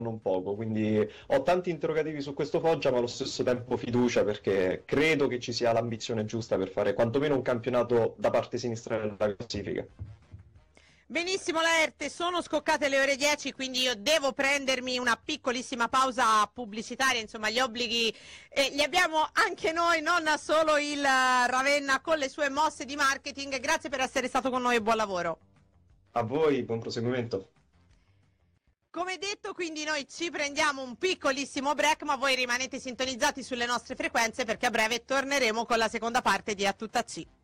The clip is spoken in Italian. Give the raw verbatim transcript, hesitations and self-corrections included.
non poco, quindi ho tanti interrogativi su questo Foggia, ma allo stesso tempo fiducia perché credo che ci sia l'ambizione giusta per fare quantomeno un campionato da parte sinistra della classifica. Benissimo Laerte, sono scoccate le ore dieci, quindi io devo prendermi una piccolissima pausa pubblicitaria, insomma gli obblighi eh, li abbiamo anche noi, non solo il eh, Ravenna con le sue mosse di marketing. Grazie per essere stato con noi e buon lavoro. A voi, buon proseguimento. Come detto, quindi noi ci prendiamo un piccolissimo break, ma voi rimanete sintonizzati sulle nostre frequenze perché a breve torneremo con la seconda parte di A Tutta C.